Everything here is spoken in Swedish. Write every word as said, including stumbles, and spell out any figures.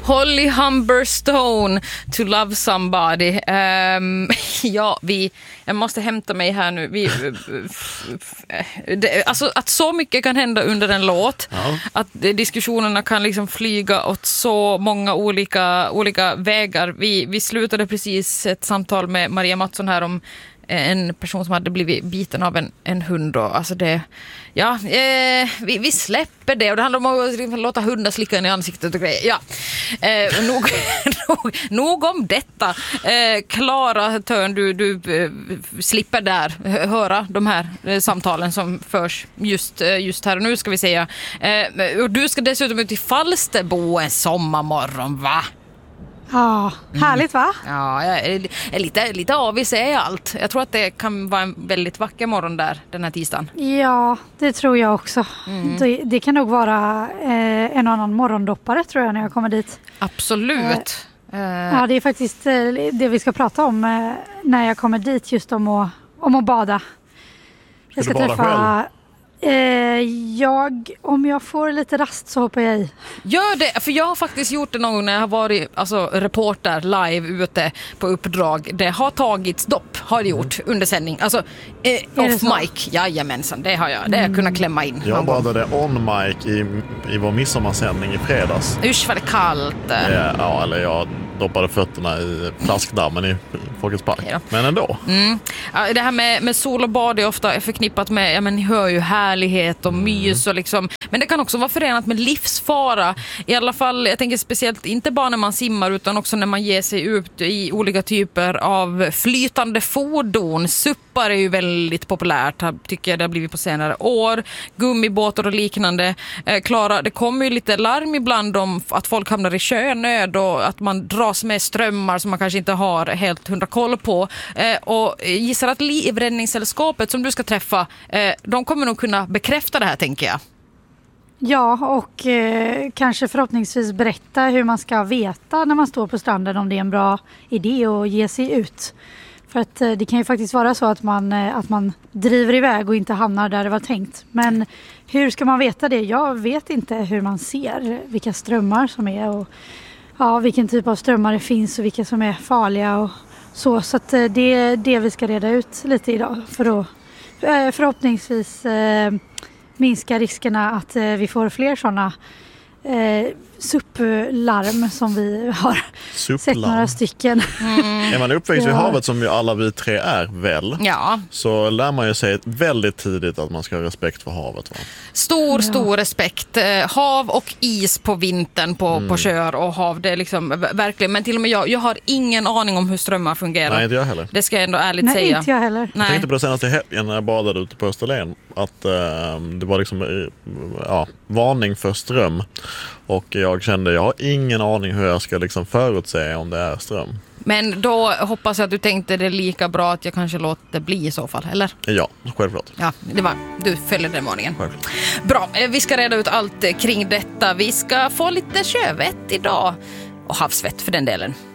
Holly Humberstone, To Love Somebody. Um, ja, vi, jag måste hämta mig här nu. Vi, det, alltså att så mycket kan hända under en låt. Ja. Att diskussionerna kan liksom flyga åt så många olika, olika vägar. Vi, vi slutade precis ett samtal med Maria Mattsson här om en person som hade blivit biten av en, en hund. Och, alltså det, ja, eh, vi, vi släpper det. Och det handlar om att låta hundar slicka in i ansiktet och grejer. Ja, eh, nog, nog, nog om detta. Eh, Klara Törn, du, du eh, slipper där höra de här eh, samtalen som förs just, eh, just här och nu, ska vi säga. Eh, och du ska dessutom ut i Falsterbo en sommarmorgon, va? Ja, härligt va? Mm. Ja, jag är, är lite, lite avis är allt. Jag tror att det kan vara en väldigt vacker morgon där den här tisdagen. Ja, det tror jag också. Mm. Det, det kan nog vara eh, en annan morgondoppare tror jag när jag kommer dit. Absolut. Eh, ja, det är faktiskt eh, det vi ska prata om eh, när jag kommer dit, just om att, om att bada. Ska jag ska du bada träffa... själv? Eh, jag, om jag får lite rast så hoppar jag i. Gör det, för jag har faktiskt gjort det någon gång när jag har varit alltså, reporter live ute på uppdrag. Det har tagits dopp, har det gjort mm. under sändning. Alltså eh, off mic, jajamensan, det har jag. Det har jag kunnat klämma in. Jag badade on mic i, i vår midsommarsändning i fredags. Usch vad det kallt. Ja, ja, eller jag doppade fötterna i plaskdammen i Folkets park. Ja. Men ändå. Mm. Ja, det här med, med sol och bad är ofta förknippat med, ja men ni hör ju härlighet och mys och liksom, men det kan också vara förenat med livsfara. I alla fall, jag tänker speciellt inte bara när man simmar utan också när man ger sig ut i olika typer av flytande fordon. Suppar är ju väldigt populärt, tycker jag det har blivit på senare år. Gummibåtar och liknande. Eh, Klara, det kommer ju lite larm ibland om att folk hamnar i sjönöd och att man dras med strömmar som man kanske inte har helt hundra koll på. Eh, och gissar att Livräddningssällskapet som du ska träffa, eh, de kommer nog kunna bekräfta det här, tänker jag. Ja, och eh, kanske förhoppningsvis berätta hur man ska veta när man står på stranden om det är en bra idé att ge sig ut. För att eh, det kan ju faktiskt vara så att man, eh, att man driver iväg och inte hamnar där det var tänkt. Men hur ska man veta det? Jag vet inte hur man ser vilka strömmar som är och ja, vilken typ av strömmar det finns och vilka som är farliga och så. Så att det är det vi ska reda ut lite idag för att förhoppningsvis eh, minska riskerna att eh, vi får fler sådana eh, supplarm som vi har Supplarm. sett några stycken. Mm. Är man uppväxt ja. i havet som ju alla vi tre är väl, ja. så lär man ju sig väldigt tidigt att man ska ha respekt för havet. Va? Stor, ja. stor respekt. Eh, hav och is på vintern på, mm. på kör och hav, det är liksom verkligen, men till och med jag, jag har ingen aning om hur strömmar fungerar. Nej, inte jag heller. Det ska jag ändå ärligt Nej, säga. Nej, inte jag heller. Jag tänkte på det senaste helgen när jag badade ute på Österlen att eh, det var liksom eh, ja, varning för ström. Och jag kände, jag har ingen aning hur jag ska liksom förutse om det är ström. Men då hoppas jag att du tänkte det lika bra att jag kanske låter det bli i så fall, eller? Ja, självklart. Ja, det var, du följer den varningen. Självklart. Bra, vi ska reda ut allt kring detta. Vi ska få lite sjövett idag. Och havsvett för den delen.